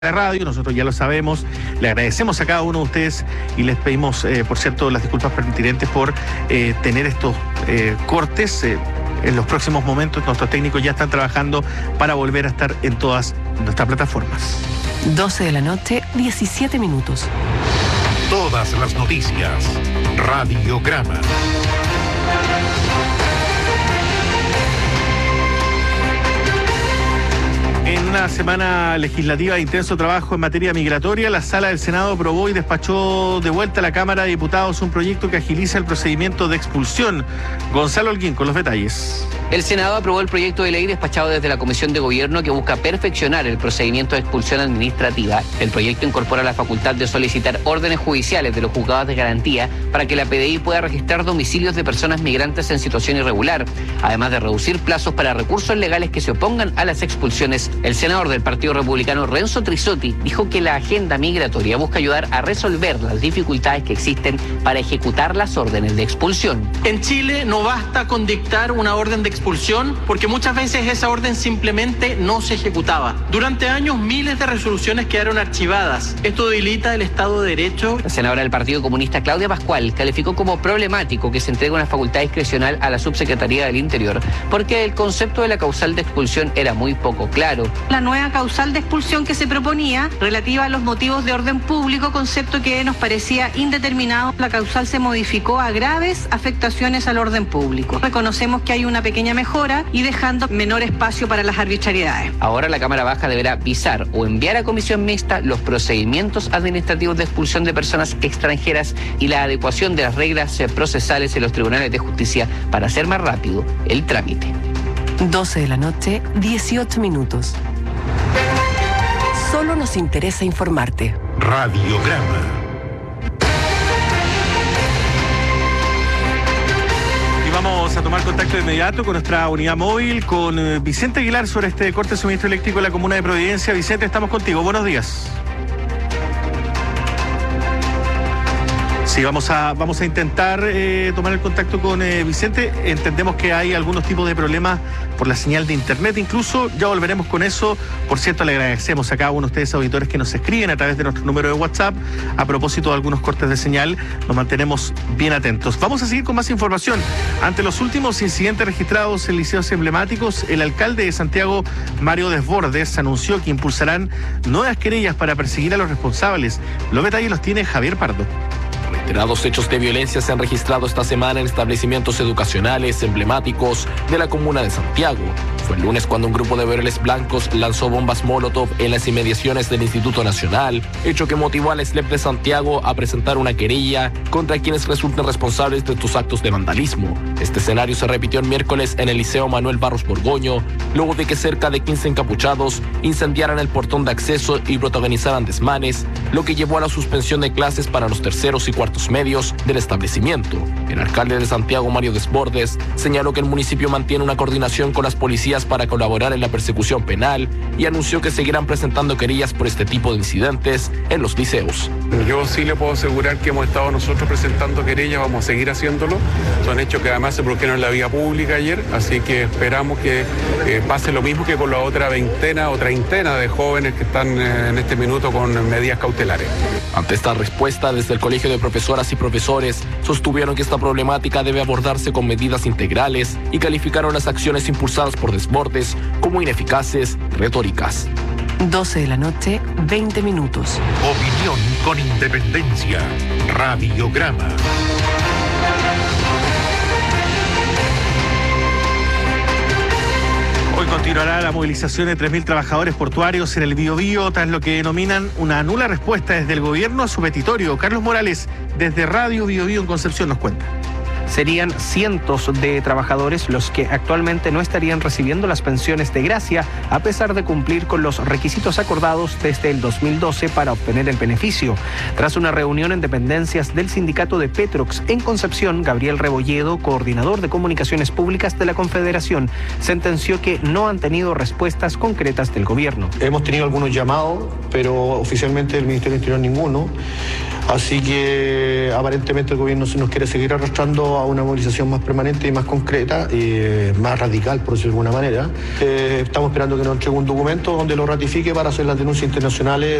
de radio, nosotros ya lo sabemos, le agradecemos a cada uno de ustedes y les pedimos, por cierto, las disculpas pertinentes por tener estos cortes. En los próximos momentos nuestros técnicos ya están trabajando para volver a estar en todas nuestras plataformas. 12 de la noche, 17 minutos. Todas las noticias. Radiograma. En una semana legislativa de intenso trabajo en materia migratoria, la Sala del Senado aprobó y despachó de vuelta a la Cámara de Diputados un proyecto que agiliza el procedimiento de expulsión. Gonzalo Holguín con los detalles. El Senado aprobó el proyecto de ley despachado desde la Comisión de Gobierno que busca perfeccionar el procedimiento de expulsión administrativa. El proyecto incorpora la facultad de solicitar órdenes judiciales de los juzgados de garantía para que la PDI pueda registrar domicilios de personas migrantes en situación irregular, además de reducir plazos para recursos legales que se opongan a las expulsiones. El senador del Partido Republicano, Renzo Trisotti, dijo que la agenda migratoria busca ayudar a resolver las dificultades que existen para ejecutar las órdenes de expulsión. En Chile no basta con dictar una orden de expulsión porque muchas veces esa orden simplemente no se ejecutaba. Durante años miles de resoluciones quedaron archivadas. Esto debilita el Estado de Derecho. La senadora del Partido Comunista, Claudia Pascual, calificó como problemático que se entregue una facultad discrecional a la Subsecretaría del Interior porque el concepto de la causal de expulsión era muy poco claro. La nueva causal de expulsión que se proponía, relativa a los motivos de orden público, concepto que nos parecía indeterminado, la causal se modificó a graves afectaciones al orden público. Reconocemos que hay una pequeña mejora y dejando menor espacio para las arbitrariedades. Ahora la Cámara Baja deberá visar o enviar a comisión mixta los procedimientos administrativos de expulsión de personas extranjeras y la adecuación de las reglas procesales en los tribunales de justicia para hacer más rápido el trámite. 12 de la noche, 18 minutos. Solo nos interesa informarte. Radiograma. Y vamos a tomar contacto de inmediato con nuestra unidad móvil, con Vicente Aguilar sobre este corte de suministro eléctrico en la comuna de Providencia. Vicente, estamos contigo. Buenos días. Sí, vamos a intentar tomar el contacto con Vicente. Entendemos que hay algunos tipos de problemas por la señal de internet, incluso ya volveremos con eso. Por cierto, le agradecemos a cada uno de ustedes, auditores, que nos escriben a través de nuestro número de WhatsApp a propósito de algunos cortes de señal. Nos mantenemos bien atentos. Vamos a seguir con más información. Ante los últimos incidentes registrados en liceos emblemáticos, el alcalde de Santiago, Mario Desbordes, anunció que impulsarán nuevas querellas para perseguir a los responsables. Los detalles los tiene Javier Pardo. Reiterados hechos de violencia se han registrado esta semana en establecimientos educacionales emblemáticos de la comuna de Santiago. Fue el lunes cuando un grupo de veroles blancos lanzó bombas Molotov en las inmediaciones del Instituto Nacional, hecho que motivó al SLEP de Santiago a presentar una querella contra quienes resulten responsables de estos actos de vandalismo. Este escenario se repitió el miércoles en el Liceo Manuel Barros Borgoño, luego de que cerca de 15 encapuchados incendiaran el portón de acceso y protagonizaran desmanes, lo que llevó a la suspensión de clases para los terceros y cuartos medios del establecimiento. El alcalde de Santiago, Mario Desbordes, señaló que el municipio mantiene una coordinación con las policías para colaborar en la persecución penal y anunció que seguirán presentando querellas por este tipo de incidentes en los liceos. Yo sí le puedo asegurar que hemos estado nosotros presentando querellas, vamos a seguir haciéndolo. Son hechos que además se produjeron en la vía pública ayer, así que esperamos que pase lo mismo que con la otra veintena o treintena de jóvenes que están en este minuto con medidas cautelares. Ante esta respuesta, desde el Colegio de Profesoras y Profesores sostuvieron que esta problemática debe abordarse con medidas integrales y calificaron las acciones impulsadas por Desbordes como ineficaces, retóricas. 12 de la noche, 20 minutos. Opinión con independencia. Radiograma. Hoy continuará la movilización de 3.000 trabajadores portuarios en el Biobío tras lo que denominan una nula respuesta desde el gobierno a su petitorio. Carlos Morales, desde Radio Biobío en Concepción, nos cuenta. Serían cientos de trabajadores los que actualmente no estarían recibiendo las pensiones de gracia a pesar de cumplir con los requisitos acordados desde el 2012 para obtener el beneficio. Tras una reunión en dependencias del sindicato de Petrox en Concepción, Gabriel Rebolledo, coordinador de comunicaciones públicas de la Confederación, sentenció que no han tenido respuestas concretas del gobierno. Hemos tenido algunos llamados, pero oficialmente del Ministerio del Interior ninguno. Así que aparentemente el gobierno se nos quiere seguir arrastrando a una movilización más permanente y más concreta, más radical, por decirlo de alguna manera. Estamos esperando que nos entregue un documento donde lo ratifique para hacer las denuncias internacionales